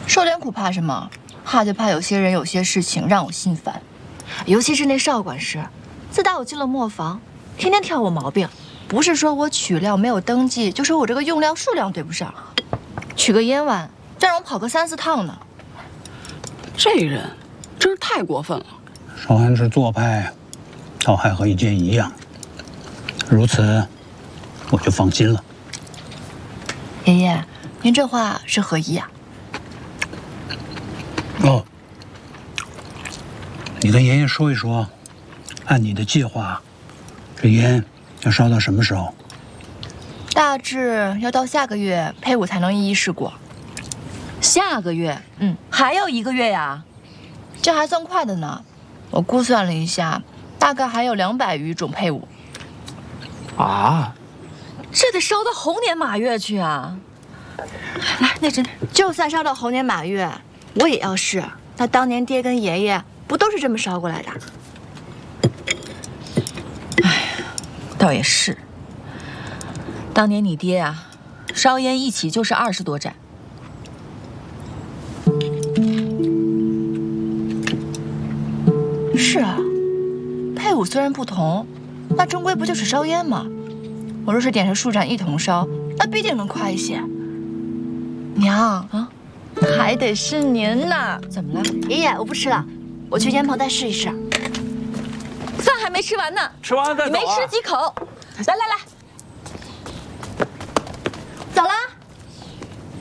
受点苦怕什么？怕就怕有些人有些事情让我心烦，尤其是那邵管事，自打我进了磨坊，天天挑我毛病，不是说我取料没有登记，就说我这个用料数量对不上，取个烟丸，再让我跑个3、4趟呢。 这人真是太过分了。 少安之做派，倒还和以前一样，如此，我就放心了。 爷爷，您这话是何意啊？ 哦，你跟爷爷说一说，按你的计划，这烟要烧到什么时候？ 大致要到下个月配伍才能一一试过。 下个月，还要1个月呀？ 这还算快的呢。我估算了一下，大概还有200余种配伍。 啊， 这得烧到猴年马月去啊！来，那针， 就算烧到猴年马月，我也要试。那当年爹跟爷爷不都是这么烧过来的？ 倒也是。当年你爹啊，烧烟一起就是20多盏。 是啊，配伍虽然不同，那终归不就是烧烟吗？我若是点上数盏一同烧，那必定能快一些。娘啊，还得是您呢。 怎么了？ 爷爷，我不吃了，我去烟棚再试一试。 饭还没吃完呢， 吃完再走啊。 你没吃几口？来来来， 走了。